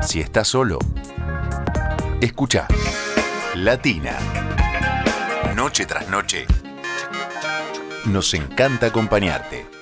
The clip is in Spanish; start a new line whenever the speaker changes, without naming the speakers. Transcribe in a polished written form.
Si estás solo, escucha Latina. Noche tras noche, nos encanta acompañarte.